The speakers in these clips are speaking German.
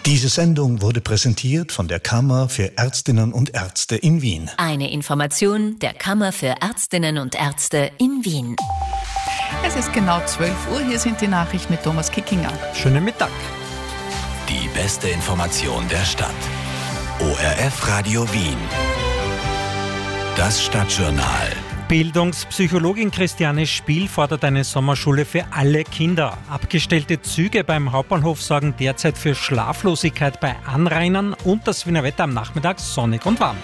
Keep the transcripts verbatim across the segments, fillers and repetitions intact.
Diese Sendung wurde präsentiert von der Kammer für Ärztinnen und Ärzte in Wien. Eine Information der Kammer für Ärztinnen und Ärzte in Wien. Es ist genau zwölf Uhr, hier sind die Nachrichten mit Thomas Kickinger. Schönen Mittag. Die beste Information der Stadt. O R F Radio Wien. Das Stadtjournal. Bildungspsychologin Christiane Spiel fordert eine Sommerschule für alle Kinder. Abgestellte Züge beim Hauptbahnhof sorgen derzeit für Schlaflosigkeit bei Anrainern und das Wiener Wetter am Nachmittag sonnig und warm.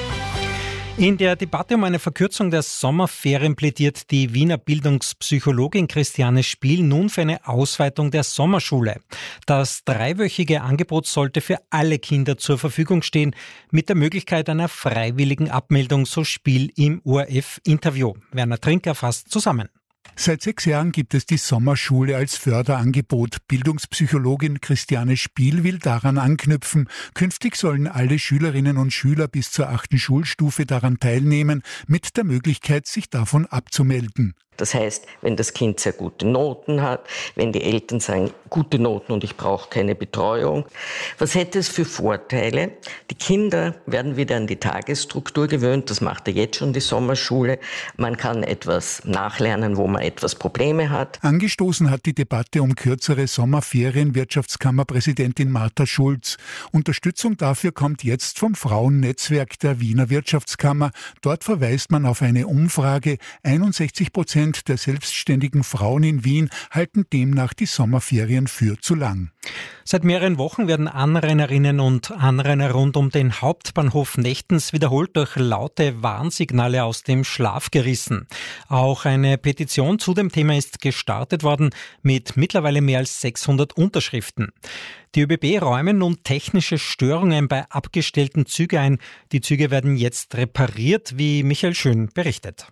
In der Debatte um eine Verkürzung der Sommerferien plädiert die Wiener Bildungspsychologin Christiane Spiel nun für eine Ausweitung der Sommerschule. Das dreiwöchige Angebot sollte für alle Kinder zur Verfügung stehen, mit der Möglichkeit einer freiwilligen Abmeldung, so Spiel im O R F-Interview. Werner Trinker fasst zusammen. Seit sechs Jahren gibt es die Sommerschule als Förderangebot. Bildungspsychologin Christiane Spiel will daran anknüpfen. Künftig sollen alle Schülerinnen und Schüler bis zur achten Schulstufe daran teilnehmen, mit der Möglichkeit, sich davon abzumelden. Das heißt, wenn das Kind sehr gute Noten hat, wenn die Eltern sagen, gute Noten und ich brauche keine Betreuung. Was hätte es für Vorteile? Die Kinder werden wieder an die Tagesstruktur gewöhnt, das macht ja jetzt schon die Sommerschule. Man kann etwas nachlernen, wo man etwas Probleme hat. Angestoßen hat die Debatte um kürzere Sommerferien Wirtschaftskammerpräsidentin Martha Schulz. Unterstützung dafür kommt jetzt vom Frauennetzwerk der Wiener Wirtschaftskammer. Dort verweist man auf eine Umfrage. einundsechzig Prozent der selbstständigen Frauen in Wien halten demnach die Sommerferien für zu lang. Seit mehreren Wochen werden Anrainerinnen und Anrainer rund um den Hauptbahnhof nächtens wiederholt durch laute Warnsignale aus dem Schlaf gerissen. Auch eine Petition zu dem Thema ist gestartet worden mit mittlerweile mehr als sechshundert Unterschriften. Die ÖBB räumen nun technische Störungen bei abgestellten Zügen ein. Die Züge werden jetzt repariert, wie Michael Schön berichtet.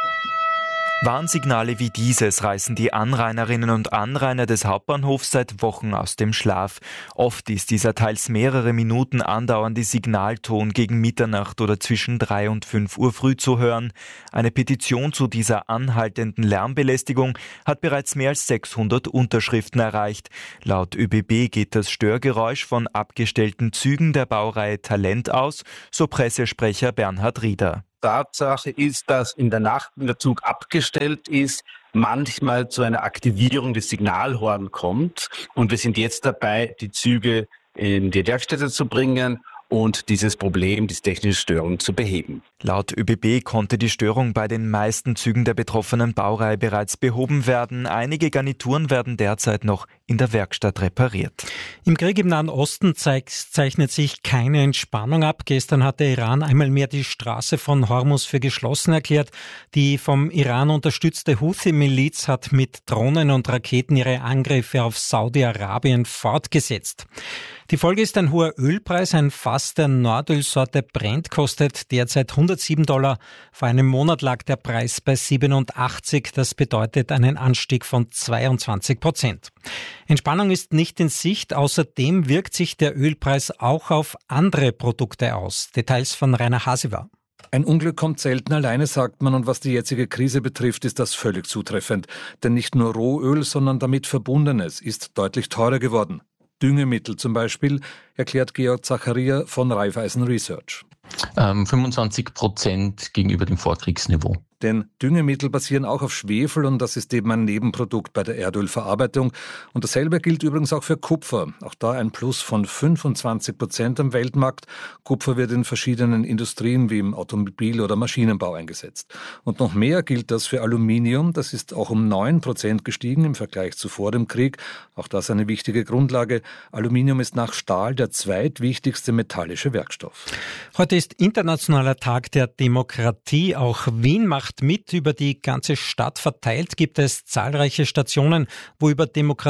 Warnsignale wie dieses reißen die Anrainerinnen und Anrainer des Hauptbahnhofs seit Wochen aus dem Schlaf. Oft ist dieser teils mehrere Minuten andauernde Signalton gegen Mitternacht oder zwischen drei und fünf Uhr früh zu hören. Eine Petition zu dieser anhaltenden Lärmbelästigung hat bereits mehr als sechshundert Unterschriften erreicht. Laut ÖBB geht das Störgeräusch von abgestellten Zügen der Baureihe Talent aus, so Pressesprecher Bernhard Rieder. Tatsache ist, dass in der Nacht, wenn der Zug abgestellt ist, manchmal zu einer Aktivierung des Signalhorns kommt. Und wir sind jetzt dabei, die Züge in die Werkstätte zu bringen und dieses Problem, diese technische Störung zu beheben. Laut ÖBB konnte die Störung bei den meisten Zügen der betroffenen Baureihe bereits behoben werden. Einige Garnituren werden derzeit noch in der Werkstatt repariert. Im Krieg im Nahen Osten zeichnet sich keine Entspannung ab. Gestern hat der Iran einmal mehr die Straße von Hormuz für geschlossen erklärt. Die vom Iran unterstützte Houthi-Miliz hat mit Drohnen und Raketen ihre Angriffe auf Saudi-Arabien fortgesetzt. Die Folge ist ein hoher Ölpreis. Ein Fass der Nordölsorte Brent kostet derzeit hundertsieben Dollar. Vor einem Monat lag der Preis bei siebenundachtzig. Das bedeutet einen Anstieg von zweiundzwanzig Prozent. Entspannung ist nicht in Sicht. Außerdem wirkt sich der Ölpreis auch auf andere Produkte aus. Details von Rainer Hasiver. Ein Unglück kommt selten alleine, sagt man, und was die jetzige Krise betrifft, ist das völlig zutreffend. Denn nicht nur Rohöl, sondern damit Verbundenes ist deutlich teurer geworden. Düngemittel zum Beispiel, erklärt Georg Zacharia von Raiffeisen Research. Ähm, fünfundzwanzig Prozent gegenüber dem Vorkriegsniveau. Denn Düngemittel basieren auch auf Schwefel und das ist eben ein Nebenprodukt bei der Erdölverarbeitung. Und dasselbe gilt übrigens auch für Kupfer. Auch da ein Plus von fünfundzwanzig Prozent am Weltmarkt. Kupfer wird in verschiedenen Industrien wie im Automobil- oder Maschinenbau eingesetzt. Und noch mehr gilt das für Aluminium. Das ist auch um neun Prozent gestiegen im Vergleich zu vor dem Krieg. Auch das eine wichtige Grundlage. Aluminium ist nach Stahl der zweitwichtigste metallische Werkstoff. Heute ist Internationaler Tag der Demokratie. Auch Wien macht mit. Über die ganze Stadt verteilt gibt es zahlreiche Stationen, wo über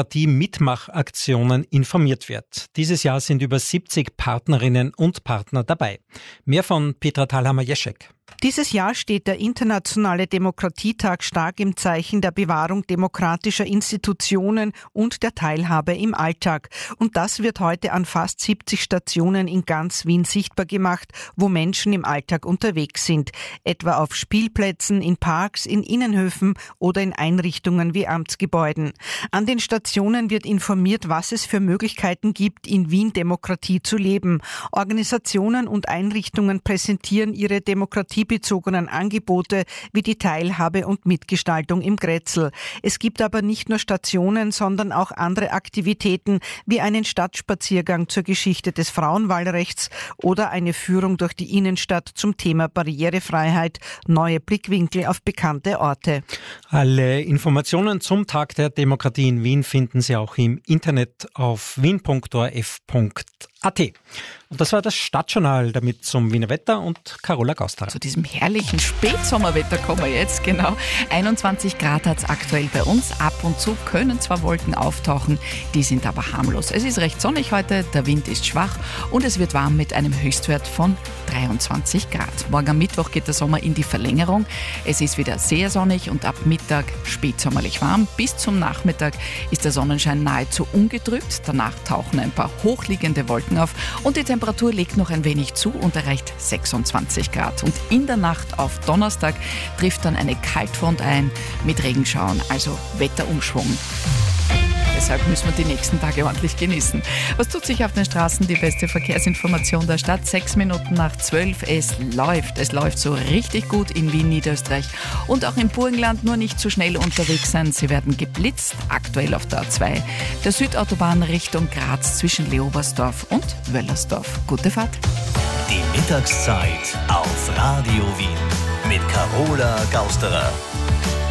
Demokratie-Mitmachaktionen informiert wird. Dieses Jahr sind über siebzig Partnerinnen und Partner dabei. Mehr von Petra Thalhammer-Jeschek. Dieses Jahr steht der Internationale Demokratietag stark im Zeichen der Bewahrung demokratischer Institutionen und der Teilhabe im Alltag. Und das wird heute an fast siebzig Stationen in ganz Wien sichtbar gemacht, wo Menschen im Alltag unterwegs sind. Etwa auf Spielplätzen, in Parks, in Innenhöfen oder in Einrichtungen wie Amtsgebäuden. An den Stationen wird informiert, was es für Möglichkeiten gibt, in Wien Demokratie zu leben. Organisationen und Einrichtungen präsentieren ihre demokratiebezogenen Angebote wie die Teilhabe und Mitgestaltung im Grätzl. Es gibt aber nicht nur Stationen, sondern auch andere Aktivitäten wie einen Stadtspaziergang zur Geschichte des Frauenwahlrechts oder eine Führung durch die Innenstadt zum Thema Barrierefreiheit, neue Blickwinkel auf bekannte Orte. Alle Informationen zum Tag der Demokratie in Wien finden Sie auch im Internet auf wien punkt o r f punkt a t. Und das war das Stadtjournal, damit zum Wiener Wetter und Carola Gausterer. Zu diesem herrlichen Spätsommerwetter kommen wir jetzt, genau. einundzwanzig Grad hat es aktuell bei uns. Ab und zu können zwar Wolken auftauchen, die sind aber harmlos. Es ist recht sonnig heute, der Wind ist schwach und es wird warm mit einem Höchstwert von dreiundzwanzig Grad. Morgen am Mittwoch geht der Sommer in die Verlängerung. Es ist wieder sehr sonnig und ab Mittag spätsommerlich warm. Bis zum Nachmittag ist der Sonnenschein nahezu ungetrübt. Danach tauchen ein paar hochliegende Wolken auf und die Temperatur legt noch ein wenig zu und erreicht sechsundzwanzig Grad. Und in der Nacht auf Donnerstag trifft dann eine Kaltfront ein mit Regenschauern, also Wetterumschwung. Deshalb müssen wir die nächsten Tage ordentlich genießen. Was tut sich auf den Straßen? Die beste Verkehrsinformation der Stadt. Sechs Minuten nach zwölf. Es läuft. Es läuft so richtig gut in Wien, Niederösterreich. Und auch im Burgenland, nur nicht zu schnell unterwegs sein. Sie werden geblitzt. Aktuell auf der A zwei. Der Südautobahn Richtung Graz zwischen Leobersdorf und Wöllersdorf. Gute Fahrt. Die Mittagszeit auf Radio Wien mit Carola Gausterer.